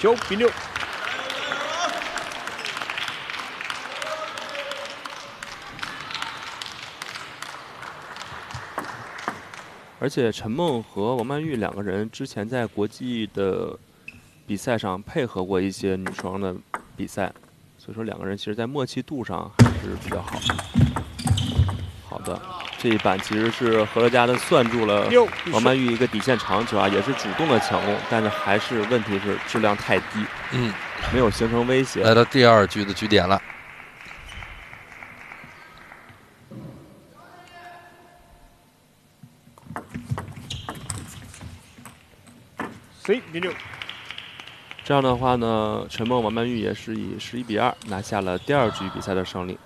9比6。 而且陈梦和王曼玉两个人之前在国际的比赛上配合过一些女双的比赛，所以说两个人其实在默契度上还是比较好。好的，这一板其实是何乐嘉的算住了王曼玉一个底线长球啊，也是主动的强攻，但是还是问题是质量太低，没有形成威胁。 来到第2局的局点了。 11比6。 这样的话呢，陈梦、王曼玉也是以11比2拿下了第2局比赛的胜利。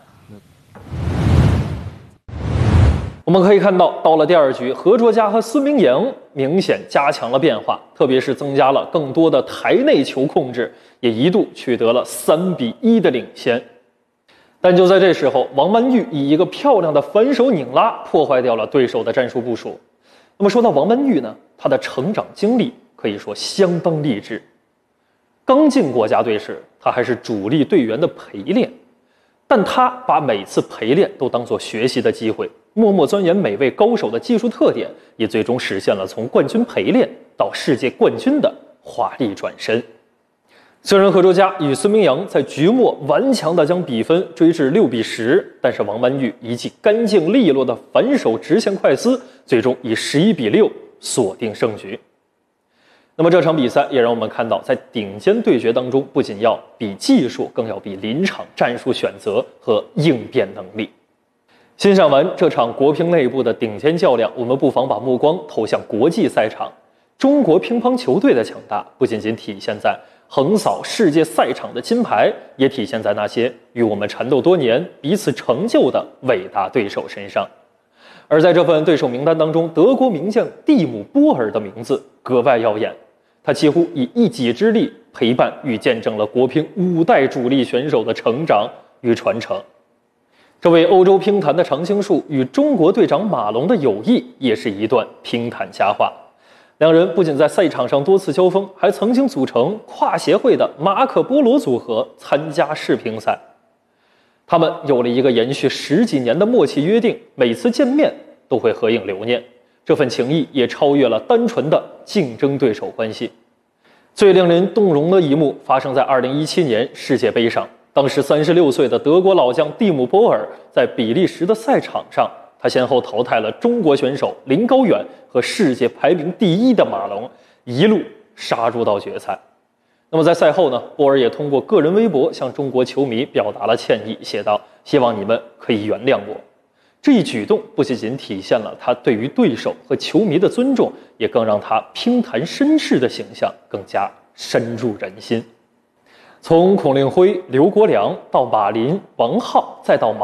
我们可以看到，到了第2局，何卓嘉和孙铭颖明显加强了变化，特别是增加了更多的台内球控制，也一度取得了3比1的领先。但就在这时候，王曼玉以一个漂亮的反手拧拉破坏掉了对手的战术部署。那么说到王曼玉呢，她的成长经历可以说相当励志。刚进国家队时，她还是主力队员的陪练，但她把每次陪练都当作学习的机会，默默钻研每位高手的技术特点，也最终实现了从冠军陪练到世界冠军的华丽转身。虽然何卓嘉与孙铭颖在局末顽强地将比分追至6比10，但是王曼玉一记干净利落的反手直线快丝，最终以11比6锁定胜局。那么这场比赛也让我们看到，在顶尖对决当中，不仅要比技术，更要比临场战术选择和应变能力。欣赏完这场国乒内部的顶尖较量，我们不妨把目光投向国际赛场。中国乒乓球队的强大，不仅仅体现在横扫世界赛场的金牌，也体现在那些与我们缠斗多年、彼此成就的伟大对手身上。而在这份对手名单当中，德国名将蒂姆·波尔的名字格外耀眼。他几乎以一己之力陪伴与见证了国乒5代主力选手的成长与传承。这位欧洲乒坛的常青树与中国队长马龙的友谊也是一段乒坛佳话。两人不仅在赛场上多次交锋，还曾经组成跨协会的马可波罗组合参加世乒赛。他们有了一个延续10几年的默契约定，每次见面都会合影留念。这份情谊也超越了单纯的竞争对手关系。最令人动容的一幕发生在2017年世界杯上，当时36岁的德国老将蒂姆·波尔在比利时的赛场上，他先后淘汰了中国选手林高远和世界排名第1的马龙，一路杀入到决赛。那么在赛后呢，波尔也通过个人微博向中国球迷表达了歉意，写道：“希望你们可以原谅我。”这一举动不仅仅体现了他对于对手和球迷的尊重，也更让他乒坛绅士的形象更加深入人心。从孔令辉、刘国梁到马林、王皓，再到马